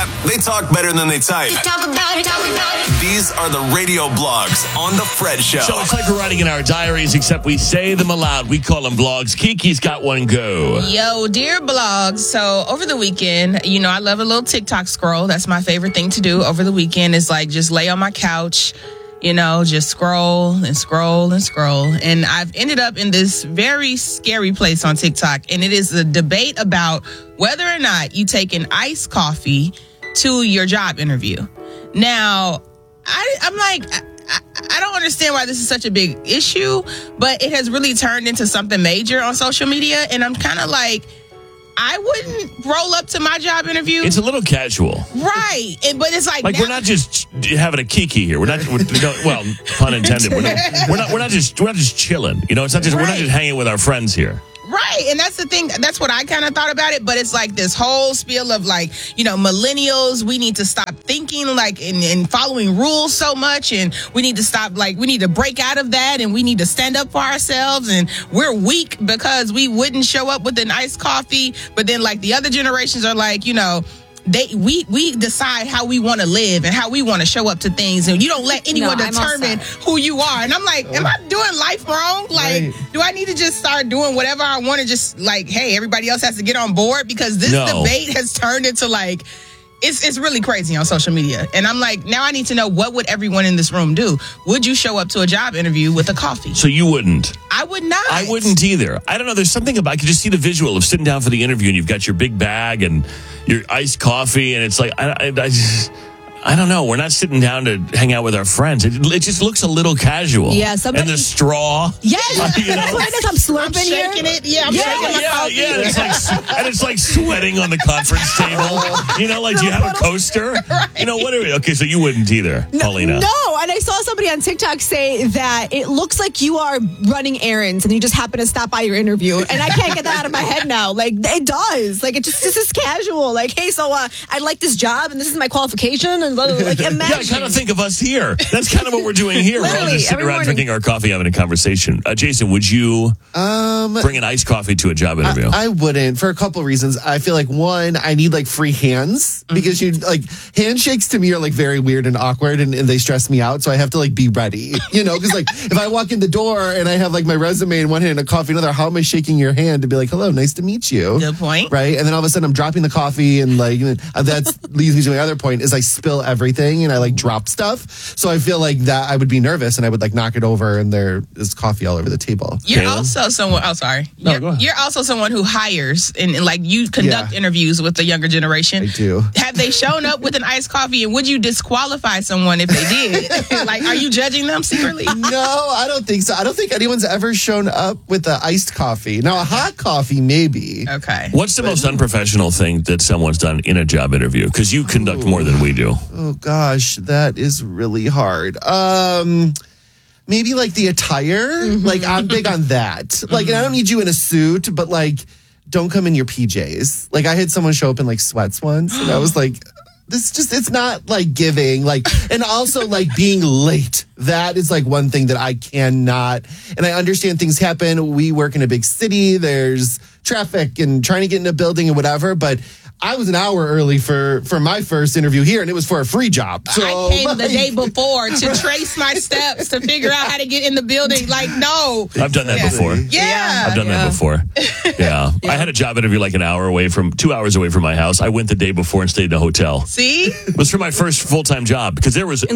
They talk better than they type. Talk about it. These are the radio blogs on The Fred Show. So it's like we're writing in our diaries, except we say them aloud. We call them blogs. Kiki's got one go. Yo, dear blogs. So over the weekend, I love a little TikTok scroll. That's my favorite thing to do over the weekend is like just lay on my couch, just scroll and scroll and scroll. And I've ended up in this very scary place on TikTok. And it is a debate about whether or not you take an iced coffee to your job interview. Now, I'm like, I don't understand why this is such a big issue, but it has really turned into something major on social media. And I'm kind of like, I wouldn't roll up to my job interview. It's a little casual. Right. But it's like we're not just having a kiki here. We're not, well, pun intended. We're not just chilling. It's not just, we're not just hanging with our friends here. Right. And that's the thing. That's what I kind of thought about it. But it's like this whole spiel of millennials, we need to stop thinking and following rules so much. And we need to stop, we need to break out of that. And we need to stand up for ourselves. And we're weak because we wouldn't show up with an iced coffee. But then the other generations are we decide how we want to live and how we want to show up to things, and you don't let anyone determine who you are. And I'm like, am I doing life wrong? Do I need to just start doing whatever I want to just hey, everybody else has to get on board? Because this debate has turned into it's really crazy on social media. And I'm like, now I need to know, what would everyone in this room do? Would you show up to a job interview with a coffee? So you wouldn't? I would not. I wouldn't either. I don't know. There's something about, I could just see the visual of sitting down for the interview and you've got your big bag and your iced coffee, and it's like, I don't know. We're not sitting down to hang out with our friends. It just looks a little casual. Yeah, somebody... And the straw. Yes. I'm slurping here. I'm shaking it. Yeah, I'm shaking my coffee. Yeah. It's like sweating on the conference table. Do you have a coaster? Right. What are we? Okay, so you wouldn't either, Paulina. No, and I saw somebody on TikTok say that it looks like you are running errands and you just happen to stop by your interview. And I can't get that out of my head now. It does. This is casual. Hey, so I like this job and this is my qualification. And imagine. Yeah, I kind of think of us here. That's kind of what we're doing here. We're all just sitting around drinking our coffee, having a conversation. Jason, would you bring an iced coffee to a job interview? I wouldn't, for a couple of reasons. I feel like, one, I need free hands, because handshakes to me are very weird and awkward, and they stress me out. So I have to be ready, because if I walk in the door and I have my resume in one hand and a coffee in another, how am I shaking your hand to be hello, nice to meet you? Good point. Right. And then all of a sudden I'm dropping the coffee, and that leads me to my other point is I spill everything and I drop stuff. So I feel that I would be nervous and I would knock it over and there is coffee all over the table. You're also someone, you're also someone who hires and you conduct interviews with the younger generation. I do. Have they shown up with an iced coffee, and would you disqualify someone if they did? Are you judging them secretly? No, I don't think so. I don't think anyone's ever shown up with an iced coffee. Now, a hot coffee, maybe. Okay. What's the most unprofessional thing that someone's done in a job interview? Because you conduct more than we do. Oh, gosh, that is really hard. Maybe the attire. I'm big on that. And I don't need you in a suit, but don't come in your PJs. I had someone show up in sweats once, and I was it's not giving, and also being late. That is one thing that I cannot, and I understand things happen. We work in a big city. There's traffic and trying to get in a building and whatever, but I was an hour early for my first interview here, and it was for a free job. So, I came the day before to trace my steps to figure out how to get in the building. No. I've done that before. Yeah. I've done that before. Yeah. I had a job interview an hour away 2 hours away from my house. I went the day before and stayed in a hotel. See? It was for my first full-time job, because there was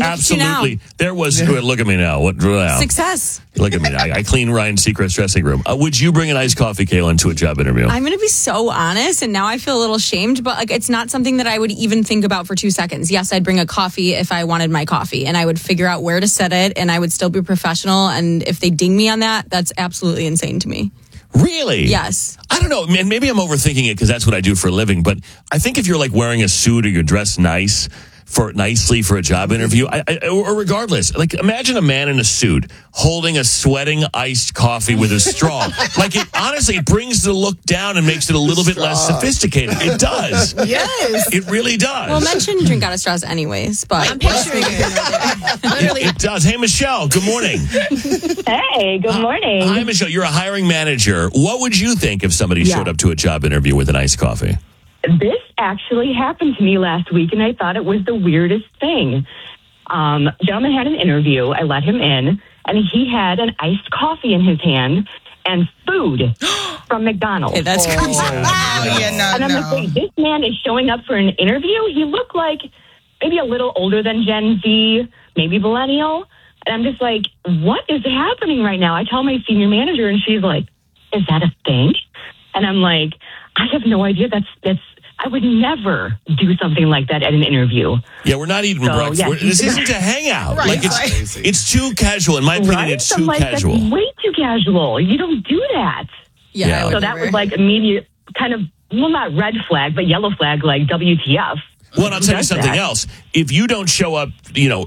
look at me now. What? Success. Look at me. I clean Ryan's Seacrest dressing room. Would you bring an iced coffee, Kaylin, to a job interview? I'm going to be so honest, and now I feel a little shamed, but it's not something that I would even think about for 2 seconds. Yes, I'd bring a coffee if I wanted my coffee, and I would figure out where to set it, and I would still be professional. And if they ding me on that, that's absolutely insane to me. Really? Yes. I don't know, man. Maybe I'm overthinking it because that's what I do for a living. But I think if you're wearing a suit or you're dressed nicely for a job interview, or regardless, imagine a man in a suit holding a sweating iced coffee with a straw. It brings the look down and makes it a little bit less sophisticated. It does. Yes. It really does. Well, men shouldn't drink out of straws anyways, but I'm picturing it. It does. Hey, Michelle, good morning. Hey, good morning. Hi, Michelle. You're a hiring manager. What would you think if somebody showed up to a job interview with an iced coffee? this actually happened to me last week, and I thought it was the weirdest thing. Gentleman had an interview. I let him in, and he had an iced coffee in his hand and food from McDonald's. Okay, that's crazy. And I'm like, wait, this man is showing up for an interview? He looked like maybe a little older than Gen Z, maybe millennial. And I'm just like, what is happening right now? I tell my senior manager, and she's like, is that a thing? And I'm like, I have no idea. I would never do something like that at an interview. Yeah, we're not eating breakfast. yeah. This isn't a hangout. Right, like it's too casual. In my opinion, Right? it's I'm too like, casual. That's way too casual. You don't do that. Yeah. I would So that never. was like immediate kind of, well, not red flag, but yellow flag, like WTF. Well, and I'll tell you does something that? else. If you don't show up,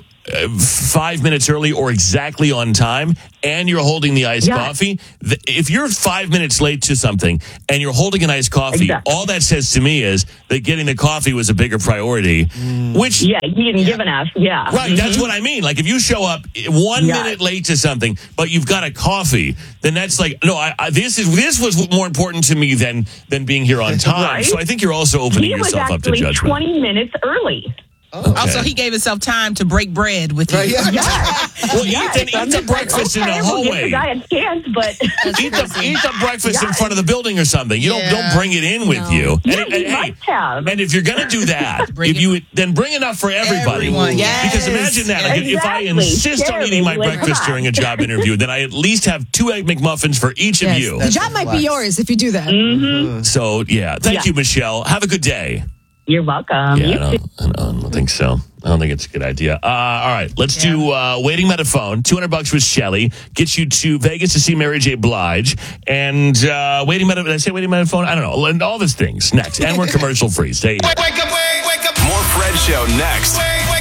5 minutes early or exactly on time, and you're holding the iced Yeah. coffee, if you're 5 minutes late to something and you're holding an iced coffee, Exactly. all that says to me is that getting the coffee was a bigger priority, which... Yeah, you didn't give enough. Yeah. Right, that's what I mean. Like, if you show up 1 Yeah. minute late to something, but you've got a coffee, then that's like, no, this was more important to me than being here on time. Right? So I think you're also opening He was yourself up to actually judgment. 20 minutes early. Also, he gave himself time to break bread with you. Right, yeah. Well, Yeah, eat so I'm the just like, breakfast in the okay, we'll give hallway. the guy a chance, but Eat the breakfast in front of the building or something. You don't bring it in with you. Yeah, he hey, must have. and if you're going to do that, then bring enough for everybody. Everyone, yes. Because imagine that. Like, if I Exactly. insist on eating my Like, breakfast come on. during a job interview, then I at least have 2 Egg McMuffins for each of you. The job might be yours if you do that. So, yeah. Thank you, Michelle. Have a good day. You're welcome. Yeah, You I don't think so. I don't think it's a good idea. All right, let's do Waiting by the Phone. $200 with Shelley. Get you to Vegas to see Mary J. Blige. And Waiting by the... Did I say Waiting by the Phone? I don't know. And all these things next. And we're commercial free. Stay here. Wake up. More Fred Show next.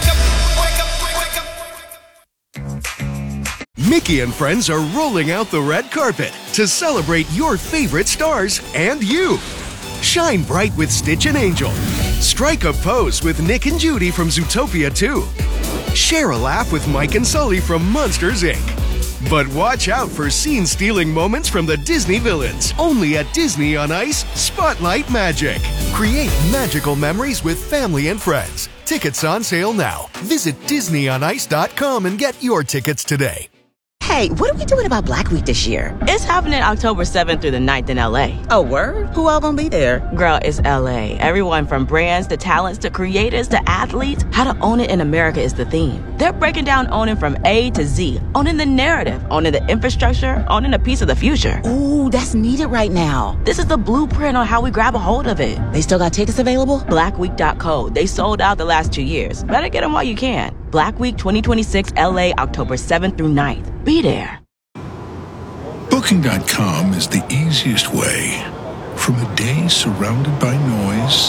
Mickey and friends are rolling out the red carpet to celebrate your favorite stars and you. Shine bright with Stitch and Angel. Strike a pose with Nick and Judy from Zootopia 2. Share a laugh with Mike and Sully from Monsters, Inc. But watch out for scene-stealing moments from the Disney villains. Only at Disney on Ice, Spotlight Magic. Create magical memories with family and friends. Tickets on sale now. Visit DisneyOnIce.com and get your tickets today. Hey, what are we doing about Black Week this year? It's happening October 7th through the 9th in LA. Oh, word? Who all gonna be there? Girl, it's LA. Everyone from brands to talents to creators to athletes. How to own it in America is the theme. They're breaking down owning from A to Z, owning the narrative, owning the infrastructure, owning a piece of the future. Ooh, that's needed right now. This is the blueprint on how we grab a hold of it. They still got tickets available? Blackweek.co. They sold out the last 2 years. Better get them while you can. Black Week 2026 LA, October 7th through 9th. Be there. Booking.com is the easiest way. From a day surrounded by noise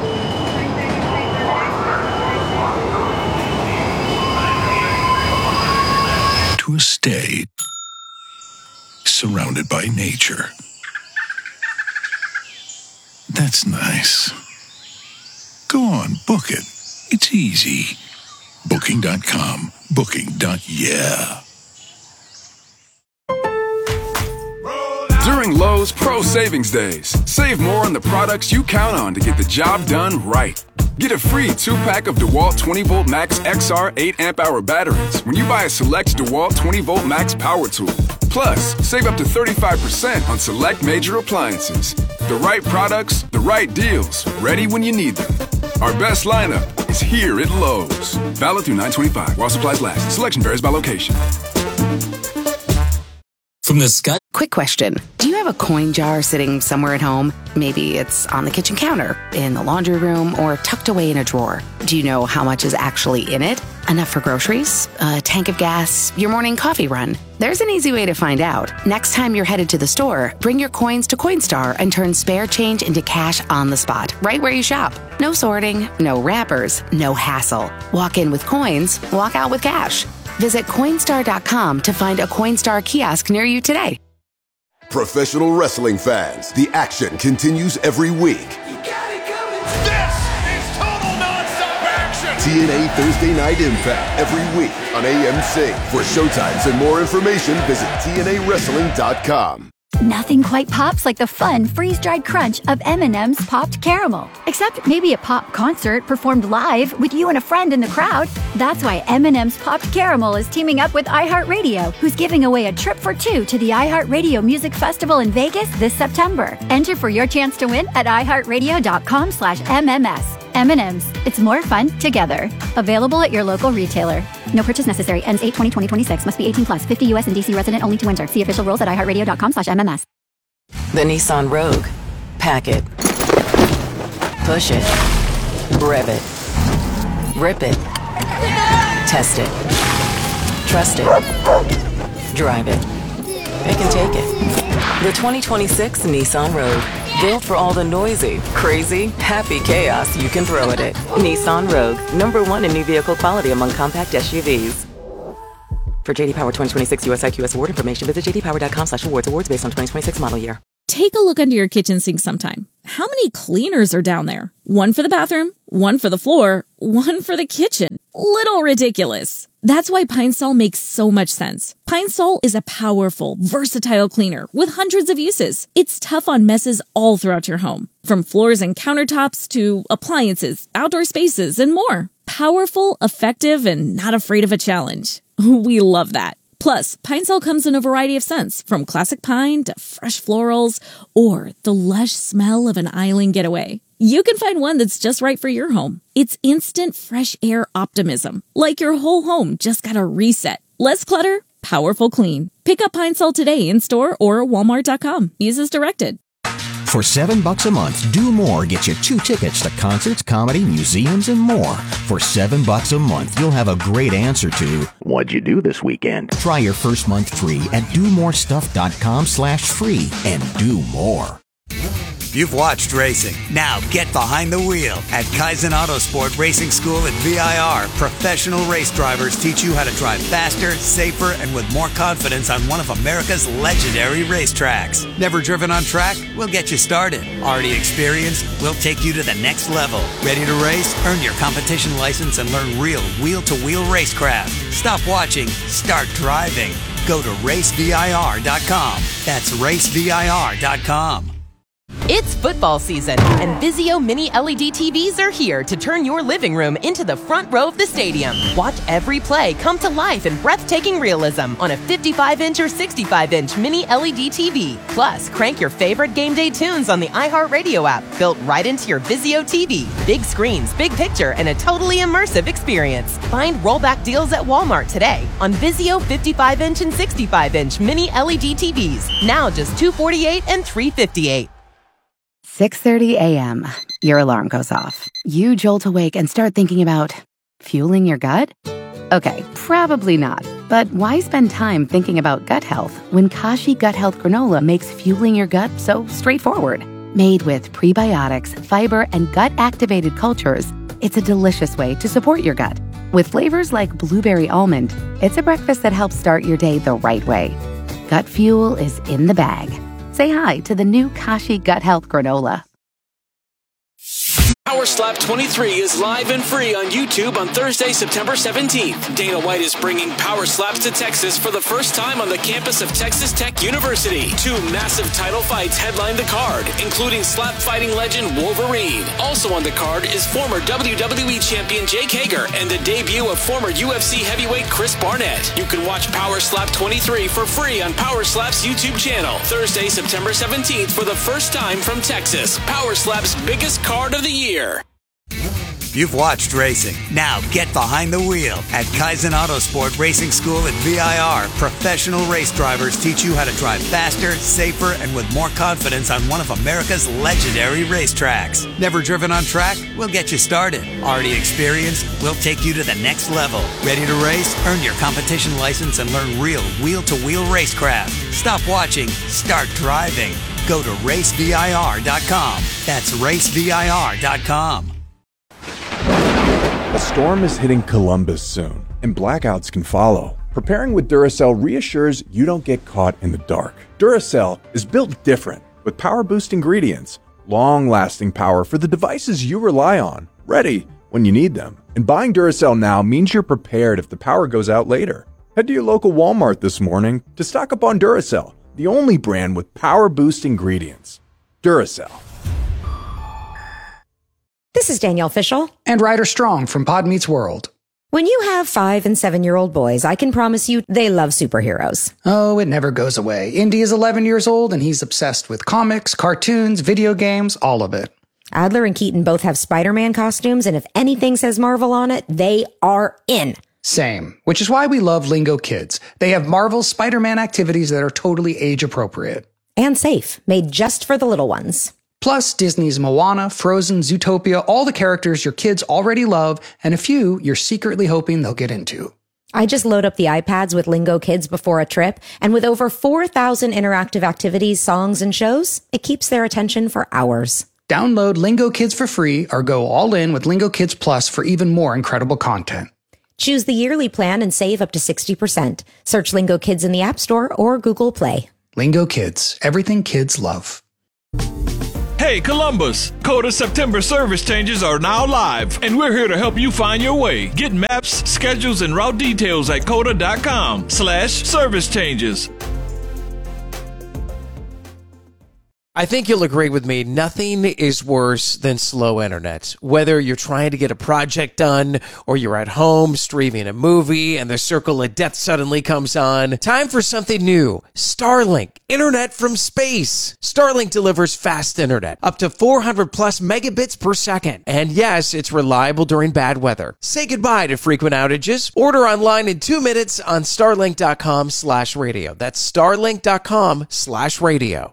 to a stay surrounded by nature. That's nice. Go on, book it. It's easy. Booking.com. Booking.yeah. During Lowe's Pro Savings Days, save more on the products you count on to get the job done right. Get a free 2-pack of DeWalt 20V Max XR 8 amp hour batteries when you buy a select DeWalt 20V Max power tool. Plus, save up to 35% on select major appliances. The right products, the right deals, ready when you need them. Our best lineup is here at Lowe's. Valid through 9/25 while supplies last. Selection varies by location. From the sky. Quick question. Do you have a coin jar sitting somewhere at home? Maybe it's on the kitchen counter, in the laundry room, or tucked away in a drawer. Do you know how much is actually in it? Enough for groceries? A tank of gas? Your morning coffee run? There's an easy way to find out. Next time you're headed to the store, bring your coins to Coinstar and turn spare change into cash on the spot, right where you shop. No sorting, no wrappers, no hassle. Walk in with coins, walk out with cash. Visit Coinstar.com to find a Coinstar kiosk near you today. Professional wrestling fans, the action continues every week. This is total nonstop action. TNA Thursday Night Impact every week on AMC. For showtimes and more information, visit TNAWrestling.com. Nothing quite pops like the fun freeze-dried crunch of M&M's Popped Caramel. Except maybe a pop concert performed live with you and a friend in the crowd. That's why M&M's Popped Caramel is teaming up with iHeartRadio, who's giving away a trip for two to the iHeartRadio Music Festival in Vegas this September. Enter for your chance to win at iHeartRadio.com/MMS. M&M's. It's more fun together. Available at your local retailer. No purchase necessary. Ends 8/20/2026. Must be 18 plus. 50 U.S. and D.C. resident only to enter. See official rules at iHeartRadio.com/MMS. The Nissan Rogue. Pack it. Push it. Rev it. Rip it. Test it. Trust it. Drive it. It can take it. The 2026 Nissan Rogue. Built for all the noisy, crazy, happy chaos you can throw at it. Nissan Rogue. #1 in new vehicle quality among compact SUVs. For JD Power 2026 US IQS award information, visit jdpower.com/awards. Awards based on 2026 model year. Take a look under your kitchen sink sometime. How many cleaners are down there? One for the bathroom, one for the floor, one for the kitchen. Little ridiculous. That's why Pine Sol makes so much sense. Pine Sol is a powerful, versatile cleaner with hundreds of uses. It's tough on messes all throughout your home, from floors and countertops to appliances, outdoor spaces, and more. Powerful, effective, and not afraid of a challenge. We love that. Plus, Pine Sol comes in a variety of scents, from classic pine to fresh florals, or the lush smell of an island getaway. You can find one that's just right for your home. It's instant fresh air optimism, like your whole home just got a reset. Less clutter, powerful clean. Pick up Pine Sol today in store or walmart.com. Use as directed. For $7 a month, Do More gets you 2 tickets to concerts, comedy, museums, and more. For $7 a month, you'll have a great answer to, what'd you do this weekend? Try your first month free at domorestuff.com/free and do more. You've watched racing. Now get behind the wheel. At Kaizen Autosport Racing School at VIR, professional race drivers teach you how to drive faster, safer, and with more confidence on one of America's legendary racetracks. Never driven on track? We'll get you started. Already experienced? We'll take you to the next level. Ready to race? Earn your competition license and learn real wheel-to-wheel racecraft. Stop watching. Start driving. Go to racevir.com. That's racevir.com. It's football season, and Vizio Mini LED TVs are here to turn your living room into the front row of the stadium. Watch every play come to life in breathtaking realism on a 55-inch or 65-inch Mini LED TV. Plus, crank your favorite game day tunes on the iHeartRadio app, built right into your Vizio TV. Big screens, big picture, and a totally immersive experience. Find rollback deals at Walmart today on Vizio 55-inch and 65-inch Mini LED TVs. Now just $248 and $358. 6:30 a.m. Your alarm goes off. You jolt awake and start thinking about fueling your gut? Okay, probably not. But why spend time thinking about gut health when Kashi Gut Health Granola makes fueling your gut so straightforward? Made with prebiotics, fiber, and gut-activated cultures, it's a delicious way to support your gut. With flavors like blueberry almond, it's a breakfast that helps start your day the right way. Gut fuel is in the bag. Say hi to the new Kashi Gut Health Granola. Power Slap 23 is live and free on YouTube on Thursday, September 17th. Dana White is bringing Power Slaps to Texas for the first time on the campus of Texas Tech University. 2 massive title fights headline the card, including slap fighting legend Wolverine. Also on the card is former WWE champion Jake Hager and the debut of former UFC heavyweight Chris Barnett. You can watch Power Slap 23 for free on Power Slap's YouTube channel. Thursday, September 17th for the first time from Texas. Power Slap's biggest card of the year. You've watched racing. Now get behind the wheel. At Kaizen Autosport Racing School at VIR, professional race drivers teach you how to drive faster, safer, and with more confidence on one of America's legendary racetracks. Never driven on track? We'll get you started. Already experienced? We'll take you to the next level. Ready to race? Earn your competition license and learn real wheel-to-wheel racecraft. Stop watching. Start driving. Go to racevir.com. That's racevir.com. A storm is hitting Columbus soon, and blackouts can follow. Preparing with Duracell reassures you don't get caught in the dark. Duracell is built different, with power-boost ingredients, long-lasting power for the devices you rely on, ready when you need them. And buying Duracell now means you're prepared if the power goes out later. Head to your local Walmart this morning to stock up on Duracell. the only brand with power boost ingredients. Duracell. This is Danielle Fishel. And Ryder Strong from Pod Meets World. When you have 5- and 7-year-old boys, I can promise you they love superheroes. Oh, it never goes away. Indy is 11 years old and he's obsessed with comics, cartoons, video games, all of it. Adler and Keaton both have Spider-Man costumes, and if anything says Marvel on it, they are in. Same, which is why we love Lingo Kids. They have Marvel's Spider-Man activities that are totally age-appropriate. And safe, made just for the little ones. Plus, Disney's Moana, Frozen, Zootopia, all the characters your kids already love, and a few you're secretly hoping they'll get into. I just load up the iPads with Lingo Kids before a trip, and with over 4,000 interactive activities, songs, and shows, it keeps their attention for hours. Download Lingo Kids for free or go all in with Lingo Kids Plus for even more incredible content. Choose the yearly plan and save up to 60%. Search Lingo Kids in the App Store or Google Play. Lingo Kids, everything kids love. Hey Columbus, Coda September service changes are now live, and we're here to help you find your way. Get maps, schedules, and route details at coda.com/service changes. I think you'll agree with me, nothing is worse than slow internet. Whether you're trying to get a project done or you're at home streaming a movie and the circle of death suddenly comes on, time for something new. Starlink, internet from space. Starlink delivers fast internet, up to 400 plus megabits per second. And yes, it's reliable during bad weather. Say goodbye to frequent outages. Order online in 2 minutes on starlink.com/radio. That's starlink.com/radio.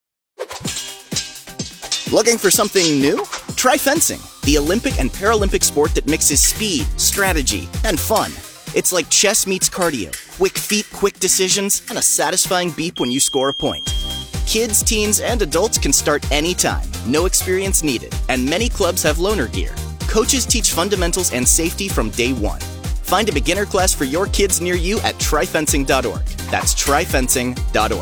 Looking for something new? Try fencing, the Olympic and Paralympic sport that mixes speed, strategy, and fun. It's like chess meets cardio, quick feet, quick decisions, and a satisfying beep when you score a point. Kids, teens, and adults can start anytime, no experience needed, and many clubs have loaner gear. Coaches teach fundamentals and safety from day one. Find a beginner class for your kids near you at tryfencing.org. That's tryfencing.org.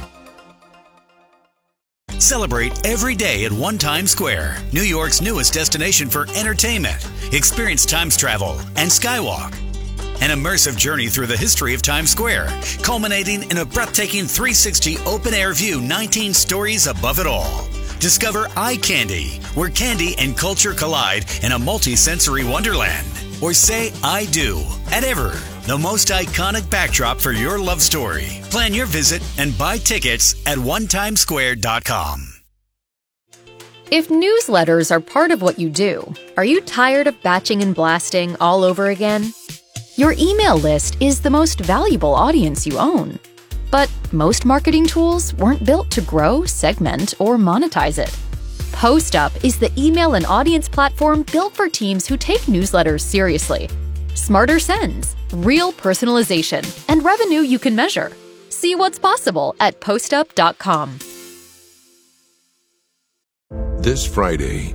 Celebrate every day at One Times Square, New York's newest destination for entertainment. Experience Times travel and Skywalk. An immersive journey through the history of Times Square, culminating in a breathtaking 360 open-air view 19 stories above it all. Discover Eye Candy, where candy and culture collide in a multi-sensory wonderland. Or say I do at Ever, the most iconic backdrop for your love story. Plan your visit and buy tickets at onetimesquare.com. If newsletters are part of what you do, are you tired of batching and blasting all over again? Your email list is the most valuable audience you own. But most marketing tools weren't built to grow, segment, or monetize it. PostUp is the email and audience platform built for teams who take newsletters seriously. Smarter sends, real personalization, and revenue you can measure. See what's possible at postup.com. This Friday.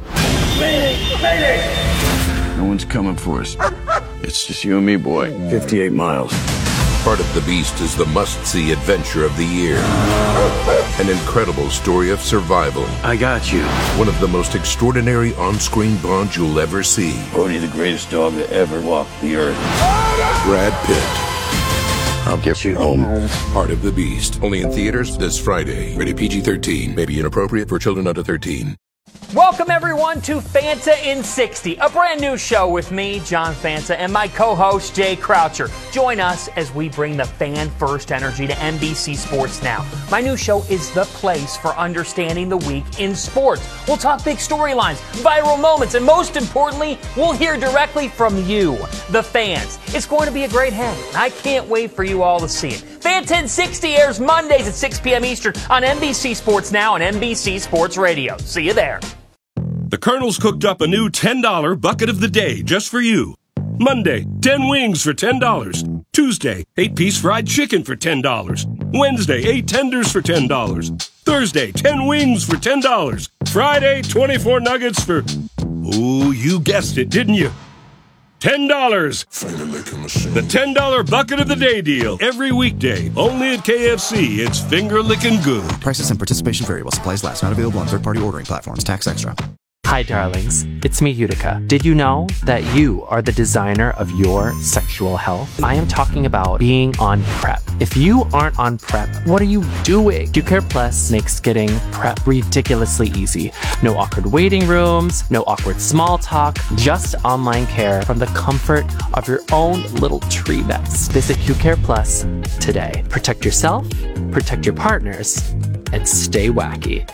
No one's coming for us. It's just you and me, boy. 58 miles. Part of the Beast is the must-see adventure of the year. An incredible story of survival. I got you. One of the most extraordinary on-screen bonds you'll ever see. Bodhi, the greatest dog that ever walked the earth. Brad Pitt. I'll get you home. Part of the Beast. Only in theaters this Friday. Rated PG-13. May be inappropriate for children under 13. Welcome, everyone, to Fanta in 60, a brand new show with me, John Fanta, and my co-host, Jay Croucher. Join us as we bring the fan-first energy to NBC Sports Now. My new show is the place for understanding the week in sports. We'll talk big storylines, viral moments, and most importantly, we'll hear directly from you, the fans. It's going to be a great hang, and I can't wait for you all to see it. Fanta in 60 airs Mondays at 6 p.m. Eastern on NBC Sports Now and NBC Sports Radio. See you there. The Colonel's cooked up a new $10 bucket of the day just for you. Monday, 10 wings for $10. Tuesday, 8-piece fried chicken for $10. Wednesday, 8 tenders for $10. Thursday, 10 wings for $10. Friday, 24 nuggets for... Ooh, you guessed it, didn't you? $10. The $10 bucket of the day deal. Every weekday. Only at KFC. It's finger licking good. Prices and participation variable. Supplies last. Not available on third-party ordering platforms. Tax extra. Hi, darlings. It's me, Utica. Did you know that you are the designer of your sexual health? I am talking about being on PrEP. If you aren't on PrEP, what are you doing? QCare Plus makes getting PrEP ridiculously easy. No awkward waiting rooms, no awkward small talk, just online care from the comfort of your own little tree nest. Visit QCare Plus today. Protect yourself, protect your partners, and stay wacky.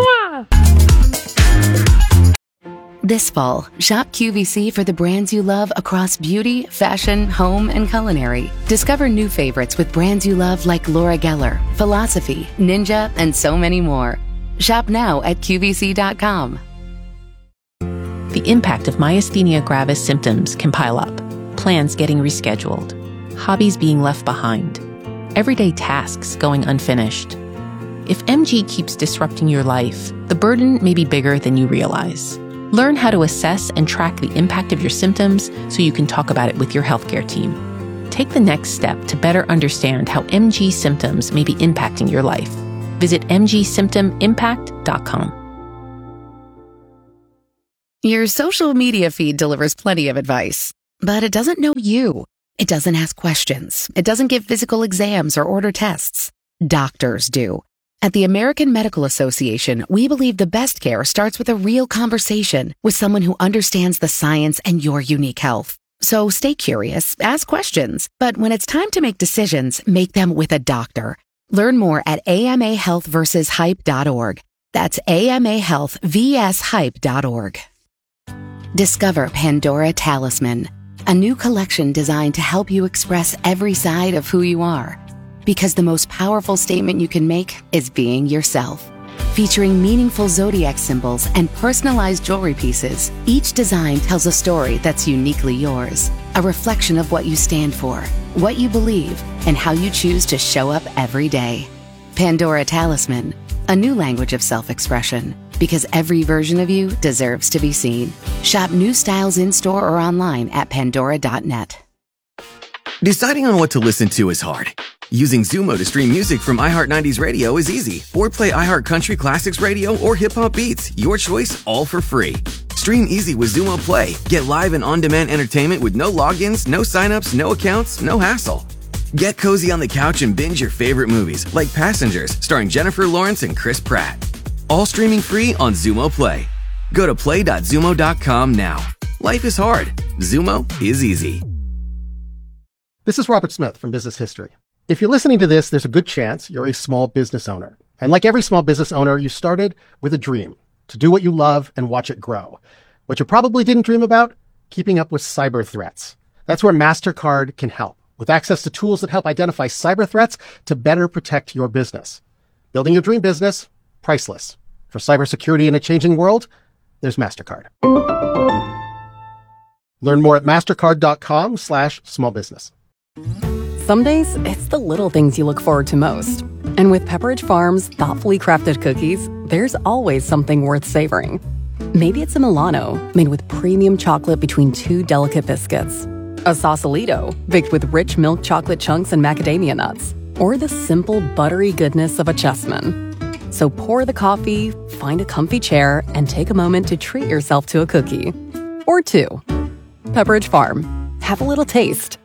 This fall, shop QVC for the brands you love across beauty, fashion, home, and culinary. Discover new favorites with brands you love like Laura Geller, Philosophy, Ninja, and so many more. Shop now at QVC.com. The impact of myasthenia gravis symptoms can pile up. Plans getting rescheduled. Hobbies being left behind. Everyday tasks going unfinished. If MG keeps disrupting your life, the burden may be bigger than you realize. Learn how to assess and track the impact of your symptoms so you can talk about it with your healthcare team. Take the next step to better understand how MG symptoms may be impacting your life. Visit mgsymptomimpact.com. Your social media feed delivers plenty of advice, but it doesn't know you. It doesn't ask questions. It doesn't give physical exams or order tests. Doctors do. At the American Medical Association, we believe the best care starts with a real conversation with someone who understands the science and your unique health. So stay curious, ask questions, but when it's time to make decisions, make them with a doctor. Learn more at amahealthversushype.org. That's amahealthvshype.org. Discover Pandora Talisman, a new collection designed to help you express every side of who you are. Because the most powerful statement you can make is being yourself. Featuring meaningful zodiac symbols and personalized jewelry pieces, each design tells a story that's uniquely yours. A reflection of what you stand for, what you believe, and how you choose to show up every day. Pandora Talisman, a new language of self-expression. Because every version of you deserves to be seen. Shop new styles in-store or online at pandora.net. Deciding on what to listen to is hard. Using Zumo to stream music from iHeart 90s Radio is easy. Or play iHeart Country Classics Radio or Hip Hop Beats. Your choice, all for free. Stream easy with Zumo Play. Get live and on-demand entertainment with no logins, no signups, no accounts, no hassle. Get cozy on the couch and binge your favorite movies, like Passengers, starring Jennifer Lawrence and Chris Pratt. All streaming free on Zumo Play. Go to play.zumo.com now. Life is hard. Zumo is easy. This is Robert Smith from Business History. If you're listening to this, there's a good chance you're a small business owner. And like every small business owner, you started with a dream to do what you love and watch it grow. What you probably didn't dream about? Keeping up with cyber threats. That's where MasterCard can help, with access to tools that help identify cyber threats to better protect your business. Building your dream business, priceless. For cybersecurity in a changing world, there's MasterCard. Learn more at mastercard.com/smallbusiness. Some days, it's the little things you look forward to most. And with Pepperidge Farm's thoughtfully crafted cookies, there's always something worth savoring. Maybe it's a Milano, made with premium chocolate between two delicate biscuits. A Sausalito, baked with rich milk chocolate chunks and macadamia nuts. Or the simple, buttery goodness of a Chessman. So pour the coffee, find a comfy chair, and take a moment to treat yourself to a cookie. Or two. Pepperidge Farm. Have a little taste.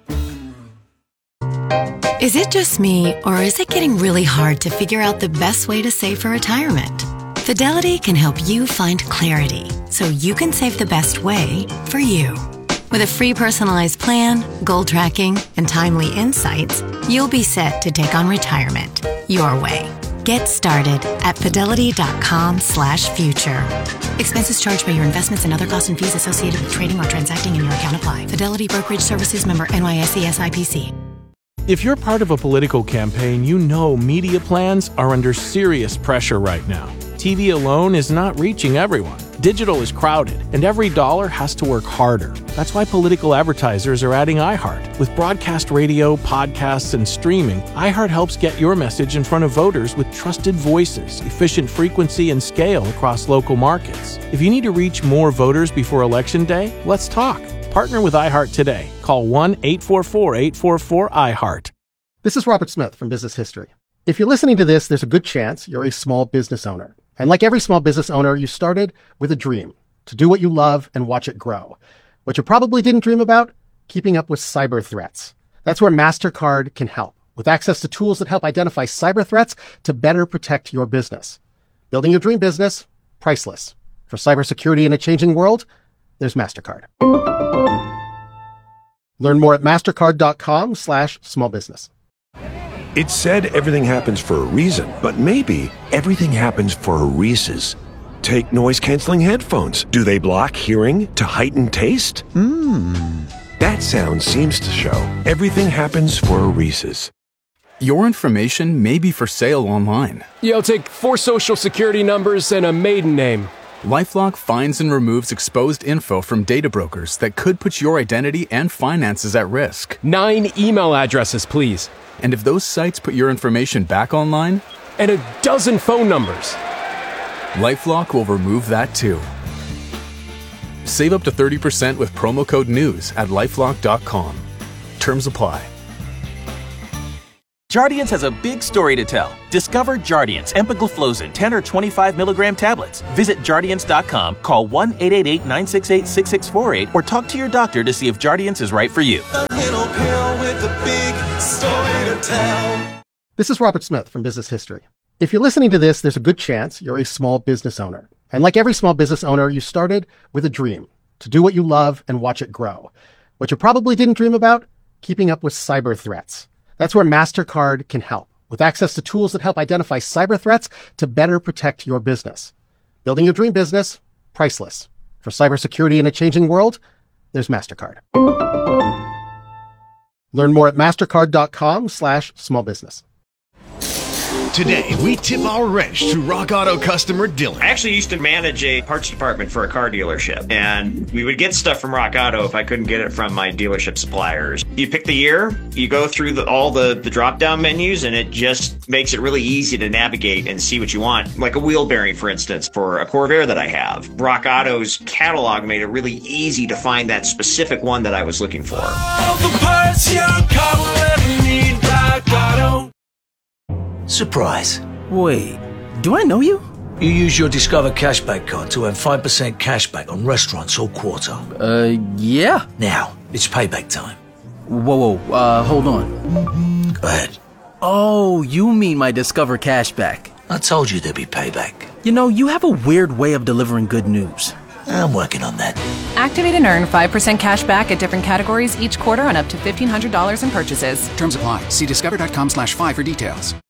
Is it just me, or is it getting really hard to figure out the best way to save for retirement? Fidelity can help you find clarity so you can save the best way for you. With a free personalized plan, goal tracking, and timely insights, you'll be set to take on retirement your way. Get started at fidelity.com/future. Expenses charged by your investments and other costs and fees associated with trading or transacting in your account apply. Fidelity Brokerage Services, member NYSE SIPC. If you're part of a political campaign, you know media plans are under serious pressure right now. TV alone is not reaching everyone. Digital is crowded, and every dollar has to work harder. That's why political advertisers are adding iHeart. With broadcast radio, podcasts, and streaming, iHeart helps get your message in front of voters with trusted voices, efficient frequency, and scale across local markets. If you need to reach more voters before Election Day, let's talk. Partner with iHeart today. Call 1-844-844-iHeart. This is Robert Smith from Business History. If you're listening to this, there's a good chance you're a small business owner. And like every small business owner, you started with a dream to do what you love and watch it grow. What you probably didn't dream about? Keeping up with cyber threats. That's where MasterCard can help, with access to tools that help identify cyber threats to better protect your business. Building your dream business, priceless. For cybersecurity in a changing world, there's MasterCard. Learn more at mastercard.com/smallbusiness. It's said everything happens for a reason, but maybe everything happens for a Reese's. Take noise-canceling headphones. Do they block hearing to heighten taste? That sound seems to show everything happens for a Reese's. Your information may be for sale online. I'll take 4 social security numbers and a maiden name. LifeLock finds and removes exposed info from data brokers that could put your identity and finances at risk. 9 email addresses, please. And if those sites put your information back online? And a dozen phone numbers. LifeLock will remove that too. Save up to 30% with promo code NEWS at LifeLock.com. Terms apply. Jardiance has a big story to tell. Discover Jardiance empagliflozin 10 or 25 milligram tablets. Visit Jardiance.com, call 1-888-968-6648, or talk to your doctor to see if Jardiance is right for you. A little pill with a big story to tell. This is Robert Smith from Business History. If you're listening to this, there's a good chance you're a small business owner. And like every small business owner, you started with a dream to do what you love and watch it grow. What you probably didn't dream about? Keeping up with cyber threats. That's where MasterCard can help, with access to tools that help identify cyber threats to better protect your business. Building your dream business, priceless. For cybersecurity in a changing world, there's MasterCard. Learn more at mastercard.com/smallbusiness. Today, we tip our wrench to Rock Auto customer Dylan. I actually used to manage a parts department for a car dealership, and we would get stuff from Rock Auto if I couldn't get it from my dealership suppliers. You pick the year, you go through all the drop-down menus, and it just makes it really easy to navigate and see what you want. Like a wheel bearing, for instance, for a Corvair that I have. Rock Auto's catalog made it really easy to find that specific one that I was looking for. All the parts your car will ever need, Rock Auto. Surprise. Wait, do I know you? You use your Discover Cashback card to earn 5% cashback on restaurants all quarter. Yeah. Now, it's payback time. Whoa, hold on. Go ahead. Oh, you mean my Discover Cashback. I told you there'd be payback. You know, you have a weird way of delivering good news. I'm working on that. Activate and earn 5% cash back at different categories each quarter on up to $1,500 in purchases. Terms apply. See discover.com/5 for details.